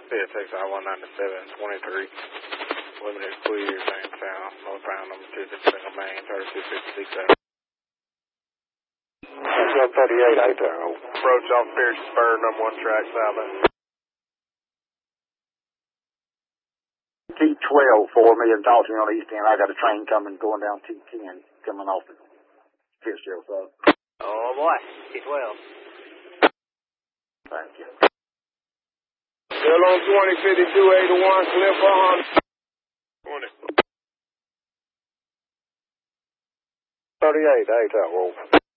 Yeah, takes I-197, 23. Limited clear, same town. North Brown, number 2, single main, 3256 out. That's 38, 8 there. Approach off Pierce Spur, number 1 track, southbound. T12 for me and talk to me on the east end. I got a train coming, going down T10, coming off the Fitzgerald side. Oh boy, T12. Thank you. Still on 205281, Cliff on 20. 38, 8 there, Wolf.